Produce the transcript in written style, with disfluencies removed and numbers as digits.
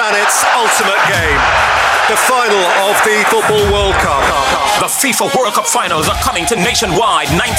planet's ultimate game. The final of the Football World Cup. The FIFA World Cup finals are coming to Nationwide